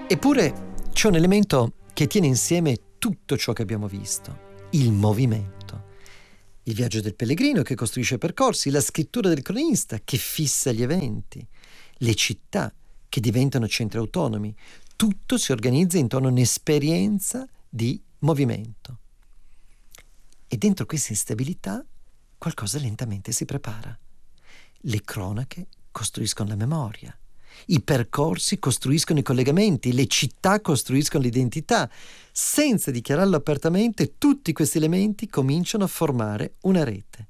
Eppure c'è un elemento che tiene insieme tutto ciò che abbiamo visto: il movimento. Il viaggio del pellegrino che costruisce percorsi, la scrittura del cronista che fissa gli eventi, le città che diventano centri autonomi. Tutto si organizza intorno a un'esperienza di movimento. E dentro questa instabilità qualcosa lentamente si prepara. Le cronache costruiscono la memoria, i percorsi costruiscono i collegamenti, le città costruiscono l'identità. Senza dichiararlo apertamente, tutti questi elementi cominciano a formare una rete.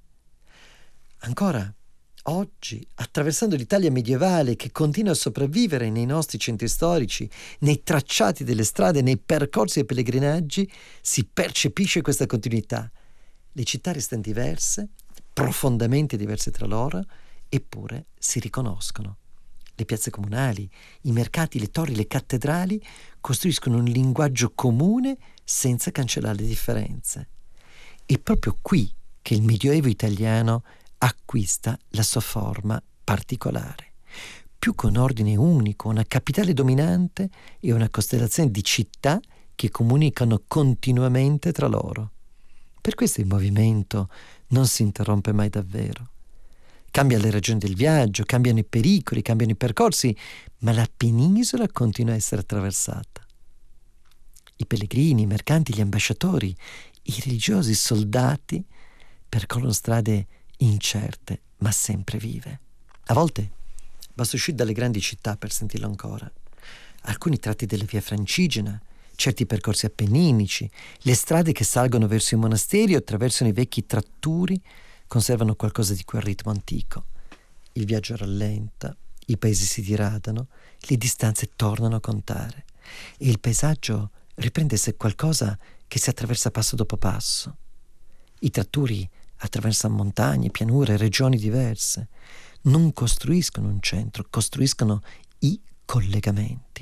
Ancora oggi, attraversando l'Italia medievale che continua a sopravvivere nei nostri centri storici, nei tracciati delle strade, nei percorsi e pellegrinaggi, si percepisce questa continuità. Le città restano diverse, profondamente diverse tra loro, eppure si riconoscono. Le piazze comunali, i mercati, le torri, le cattedrali costruiscono un linguaggio comune senza cancellare le differenze. È proprio qui che il Medioevo italiano acquista la sua forma particolare. Più che un ordine unico, una capitale dominante e una costellazione di città che comunicano continuamente tra loro. Per questo il movimento non si interrompe mai davvero. Cambiano le ragioni del viaggio, cambiano i pericoli, cambiano i percorsi, ma la penisola continua a essere attraversata. I pellegrini, i mercanti, gli ambasciatori, i religiosi, i soldati percorrono strade incerte, ma sempre vive. A volte basta uscire dalle grandi città per sentirlo ancora. Alcuni tratti della via Francigena, certi percorsi appenninici, le strade che salgono verso i monasteri o attraversano i vecchi tratturi conservano qualcosa di quel ritmo antico. Il viaggio rallenta, i paesi si diradano, le distanze tornano a contare e il paesaggio riprende a essere qualcosa che si attraversa passo dopo passo. I tratturi attraversano montagne, pianure, regioni diverse. Non costruiscono un centro, costruiscono i collegamenti.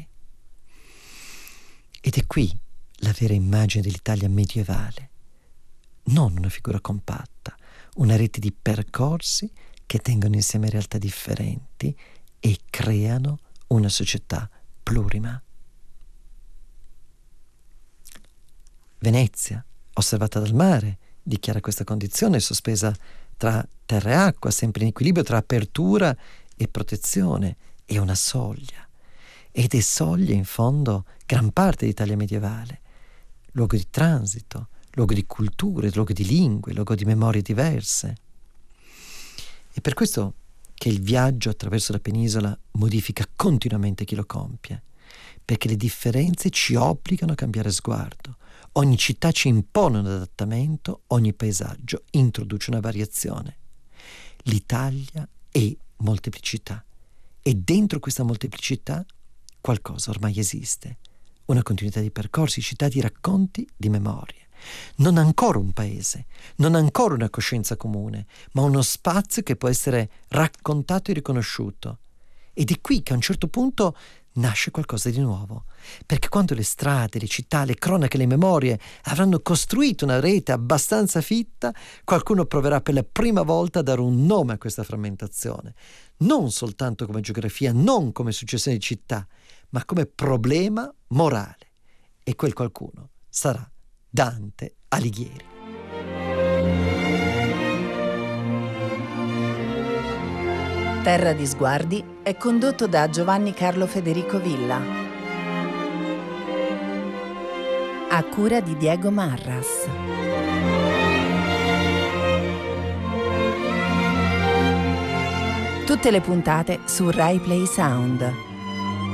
Ed è qui la vera immagine dell'Italia medievale. Non una figura compatta, una rete di percorsi che tengono insieme realtà differenti e creano una società plurima. Venezia, osservata dal mare, dichiara questa condizione sospesa tra terra e acqua, sempre in equilibrio tra apertura e protezione, e una soglia. Ed è soglia, in fondo, gran parte d'Italia medievale, luogo di transito, luogo di culture, luogo di lingue, luogo di memorie diverse. È per questo che il viaggio attraverso la penisola modifica continuamente chi lo compie, perché le differenze ci obbligano a cambiare sguardo. Ogni città ci impone un adattamento, ogni paesaggio introduce una variazione. L'Italia è molteplicità e dentro questa molteplicità qualcosa ormai esiste. Una continuità di percorsi, città, di racconti, di memorie. Non ancora un paese, non ancora una coscienza comune, ma uno spazio che può essere raccontato e riconosciuto. Ed è qui che a un certo punto nasce qualcosa di nuovo, perché quando le strade, le città, le cronache, le memorie avranno costruito una rete abbastanza fitta, qualcuno proverà per la prima volta a dare un nome a questa frammentazione, non soltanto come geografia, non come successione di città, ma come problema morale. E quel qualcuno sarà Dante Alighieri. Terra di Sguardi è condotto da Giovanni Carlo Federico Villa, a cura di Diego Marras. Tutte le puntate su Rai Play Sound.